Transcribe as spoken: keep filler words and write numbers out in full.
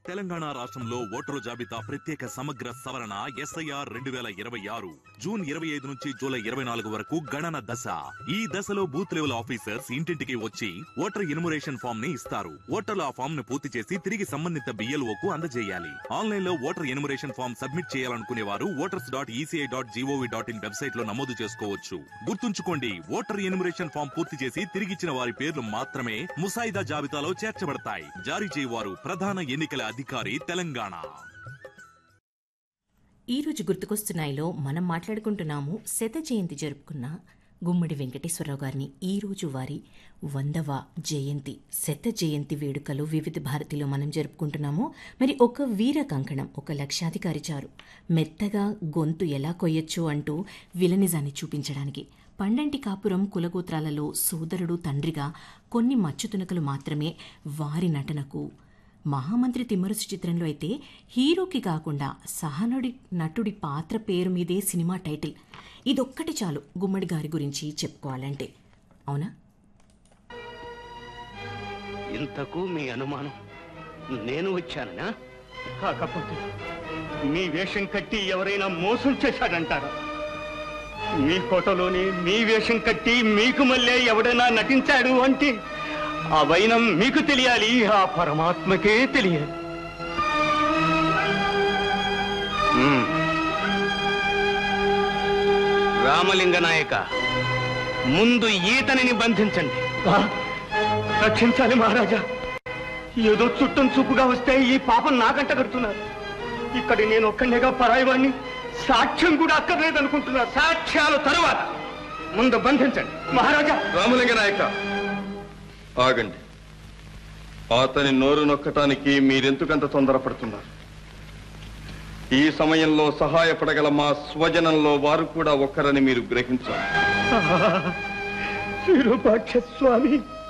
తెలంగాణ రాష్ట్రంలో ఓటరు జాబితా ప్రత్యేక సమగ్ర సవరణ ఎస్ఐఆర్ రెండు వేల ఇరవై ఆరు జూన్ ఇరవై ఐదు నుంచి జూలై ఇరవై నాలుగు వరకు గణన దశ. ఈ దశలో బూత్ లెవెల్ ఆఫీసర్స్ ఇంటింటికి వచ్చి ఓటర్ ఎన్యుమరేషన్ ఫామ్ ని ఇస్తారు. ఓటర్లు ఆ ఫామ్ ను పూర్తి చేసి తిరిగి సంబంధిత బిఎల్ఓకు అందజేయాలి. ఆన్లైన్ లో ఓటర్ ఎన్యుమరేషన్ ఫామ్ సబ్మిట్ చేయాలనుకునే వారు voters dot ECI dot GOV dot in website లో నమోదు చేసుకోవచ్చు. గుర్తుంచుకోండి, ఓటర్ ఎన్యుమరేషన్ ఫామ్ పూర్తి చేసి తిరిగిచ్చిన వారి పేర్లు మాత్రమే ముసాయిదా జాబితాలో చేర్చబడతాయి. జారీ చేయవారు ప్రధాన ఎన్నికల అధికారి, తెలంగాణ. ఈరోజు గుర్తుకొస్తున్నాయిలో మనం మాట్లాడుకుంటున్నాము శత జయంతి జరుపుకున్న గుమ్మడి వెంకటేశ్వరరావు గారిని. ఈరోజు వారి వందవ జయంతి, శత జయంతి వేడుకలు వివిధ భారతిలో మనం జరుపుకుంటున్నాము. మరి ఒక వీర కంకణం, ఒక లక్షాధికారి చారు, మెత్తగా గొంతు ఎలా కొయ్యొచ్చు అంటూ విలనిజాన్ని చూపించడానికి పండంటి కాపురం కులగోత్రాలలో సోదరుడు తండ్రిగా కొన్ని మచ్చుతునకలు మాత్రమే వారి నటనకు. మహామంత్రి తిమ్మరుసు చిత్రంలో అయితే హీరోకి కాకుండా సహనుడి నటుడి పాత్ర పేరు మీదే సినిమా టైటిల్. ఇదొక్కటి చాలు గుమ్మడి గారి గురించి చెప్పుకోవాలంటే, అవునా? ఇంతకు మీ అనుమానం నేను వచ్చానా? కాకపోతే మీ వేషం కట్టి ఎవరైనా మోసం చేశాడంటారా? మీ ఫోటోలోని మీ వేషం కట్టి మీకు మళ్ళీ ఎవడైనా నటించాడు అంటే ఆ వైనం మీకు తెలియాలి, ఆ పరమాత్మకే తెలియాలి. రామలింగ నాయక, ముందు ఈతనిని బంధించండి. రక్షించాలి మహారాజా. ఏదో చుట్టం చూపుగా వస్తే ఈ పాపం నాకంట కడుతున్నారు. ఇక్కడ నేను ఒక్కనేగా పరాయివాణ్ణి, సాక్ష్యం కూడా అక్కర్లేదనుకుంటున్నారు. సాక్ష్యాలు తరువాత ముందు బంధించండి. మహారాజా. రామలింగ నాయక, ఆగండి. అతని నోరు నొక్కటానికి మీరెందుకంత తొందరపడుతున్నారు? ఈ సమయంలో సహాయపడగల మా స్వజనంలో వారు కూడా ఒక్కరని మీరు గ్రహించాలి. విరూపాక్ష స్వామి,